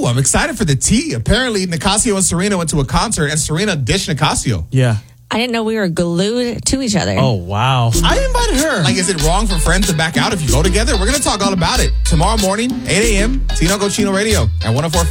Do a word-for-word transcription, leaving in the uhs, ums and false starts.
Ooh, I'm excited for the tea. Apparently, Nicasio and Serena went to a concert, and Serena dished Nicasio. Yeah. I didn't know we were glued to each other. Oh, wow. I invited her. Like, is it wrong for friends to back out if you go together? We're going to talk all about it tomorrow morning, eight a.m., Tino Cochino Radio at one oh four point five.